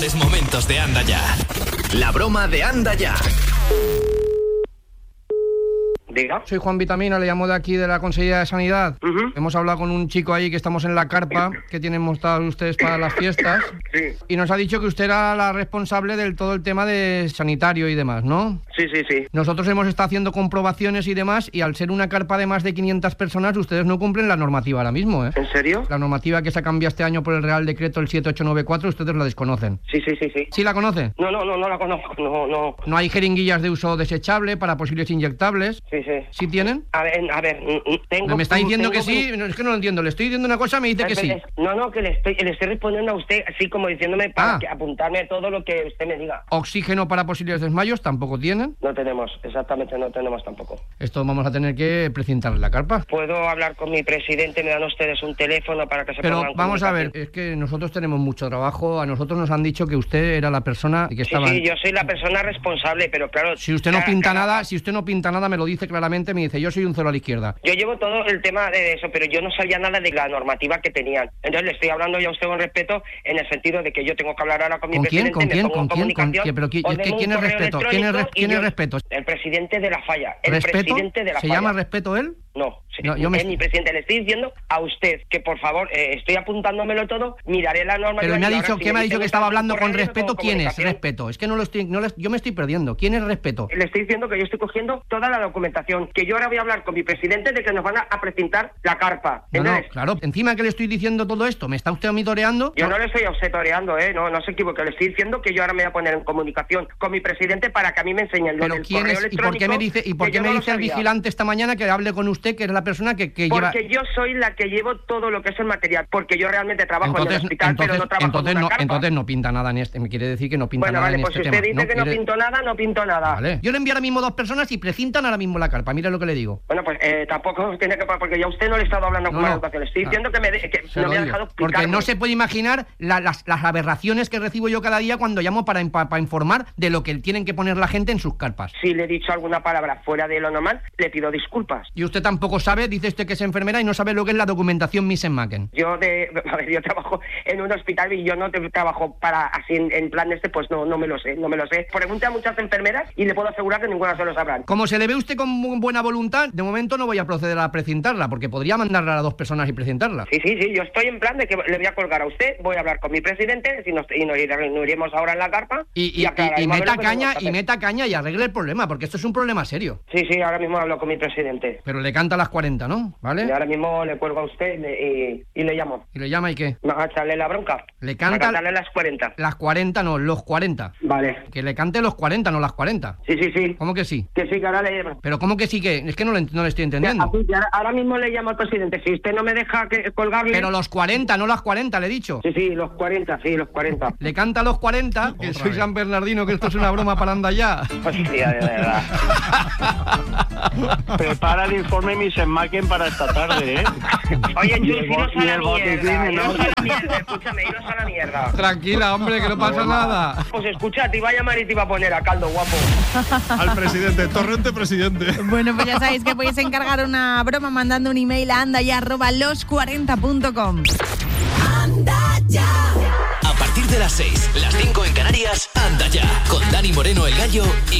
Momentos de Anda Ya. La broma de Anda Ya. Diga. Soy Juan Vitamina, le llamo de aquí de la Consejería de Sanidad. Hemos hablado con un chico ahí que estamos en la carpa que tienen montados ustedes para las fiestas. Sí. Y nos ha dicho que usted era la responsable del todo el tema de sanitario y demás, ¿no? Sí. Nosotros hemos estado haciendo comprobaciones y demás, y al ser una carpa de más de 500 personas, ustedes no cumplen la normativa ahora mismo, ¿eh? ¿En serio? La normativa que se ha cambiado este año por el Real Decreto, el 7894, ustedes la desconocen. Sí. ¿Sí la conoce? No la conozco, no. No hay jeringuillas de uso desechable para posibles inyectables. Sí. ¿Sí tienen? A ver, tengo... Me está diciendo que sí, no, es que no lo entiendo. Le estoy diciendo una cosa, me dice que sí. No, que le estoy respondiendo a usted, así como diciéndome para apuntarme todo lo que usted me diga. ¿Oxígeno para posibles desmayos tampoco tienen? No tenemos, exactamente, no tenemos tampoco. Esto vamos a tener que precintar la carpa. ¿Puedo hablar con mi presidente? ¿Me dan ustedes un teléfono para que se pongan? Pero vamos a ver, es que nosotros tenemos mucho trabajo. A nosotros nos han dicho que usted era la persona que estaba... Sí, yo soy la persona responsable, pero claro... Si usted no pinta nada, me lo dice claramente, me dice, yo soy un cero a la izquierda. Yo llevo todo el tema de eso, pero yo no sabía nada de la normativa que tenían. Entonces le estoy hablando ya a usted con respeto, en el sentido de que yo tengo que hablar ahora con mi presidente. ¿Con quién? ¿Quién es respeto? ¿Quién es respeto? El presidente de la falla. ¿Respeto? Presidente de la ¿Se falla. llama respeto él? No, es mi presidente. Le estoy diciendo a usted que por favor, estoy apuntándomelo todo, miraré la norma. Pero me ha dicho que estaba hablando con respeto. ¿Quién es respeto? Es que yo me estoy perdiendo. ¿Quién es respeto? Le estoy diciendo que yo estoy cogiendo toda la documentación, que yo ahora voy a hablar con mi presidente de que nos van a precintar la carpa. No, claro. Encima que le estoy diciendo todo esto, ¿me está usted a mí toreando? Yo no le estoy a usted toreando, no se equivoque. Le estoy diciendo que yo ahora me voy a poner en comunicación con mi presidente para que a mí me enseñen lo del correo electrónico. ¿Y por qué me dice el vigilante esta mañana que hable con usted, que es la persona que lleva...? Porque yo soy la que llevo todo lo que es el material, porque yo realmente trabajo en el hospital, pero no trabajo en una carpa. Entonces no pinta nada en este, me quiere decir que no pinta nada en este tema. Bueno, vale, pues si usted dice que no pinto nada, no pinto nada. Vale. Yo le envío ahora mismo 2 personas y precintan ahora mismo la carpa, mira lo que le digo. Bueno, pues tampoco tiene que... Porque ya usted no le he estado hablando con la educación, le estoy diciendo que no me ha dejado explicarme. Porque no se puede imaginar las aberraciones que recibo yo cada día cuando llamo para informar de lo que tienen que poner la gente en sus carpas. Si le he dicho alguna palabra fuera de lo normal, le pido disculpas. Y usted tampoco sabe, dice usted que es enfermera y no sabe lo que es la documentación Misen-Macken. Yo trabajo en un hospital y yo no trabajo para así en plan pues no me lo sé. Pregunte a muchas enfermeras y le puedo asegurar que ninguna se lo sabrán. Como se le ve usted con buena voluntad, de momento no voy a proceder a precintarla, porque podría mandarla a 2 personas y precintarla. Sí, yo estoy en plan de que le voy a colgar a usted, voy a hablar con mi presidente y nos iremos ahora en la carpa y meta caña y arregle el problema, porque esto es un problema serio. Sí, ahora mismo hablo con mi presidente. Pero le canta a las 40, ¿no? ¿Vale? Y ahora mismo le cuelgo a usted y le llamo. ¿Y le llama y qué? ¿A echarle la bronca? Le canta... A cantarle las 40. Las 40 no, los 40. Vale. Que le cante los 40, no las 40. Sí. ¿Cómo que sí? Que sí, que ahora le... Pero ¿cómo que sí que? Es que no le estoy entendiendo. Ahora mismo le llamo al presidente. Si usted no me deja colgarle... Pero los 40, no las 40, le he dicho. Sí, los 40. Le canta los 40, que soy San Bernardino, que esto es una broma para Anda Ya. Hostia, de verdad. Prepara el informe Misen-Macken para esta tarde, ¿eh? Oye, Chus, iros a la mierda. Escúchame, iros a la mierda. Tranquila, hombre, que no pasa nada. Pues escucha, te iba a llamar y te iba a poner a caldo, guapo. Al presidente, Torrente presidente. Bueno, pues ya sabéis que podéis encargar una broma mandando un email a andaya@los40.com. Anda Ya. A partir de las 6, las 5 en Canarias, Anda Ya, con Dani Moreno, el Gallo y